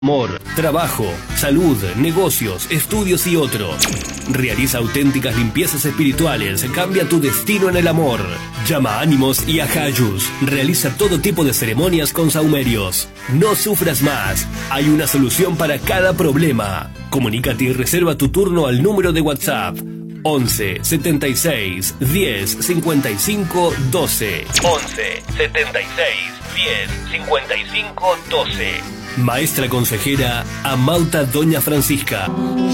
Amor, trabajo, salud, negocios, estudios y otros. Realiza auténticas limpiezas espirituales. Cambia tu destino en el amor. Llama a Ánimos y a Jayus. Realiza todo tipo de ceremonias con saumerios. No sufras más. Hay una solución para cada problema. Comunícate y reserva tu turno al número de WhatsApp 11 76 10 55 12. 11 76 10 55 12. Maestra consejera Amauta Doña Francisca.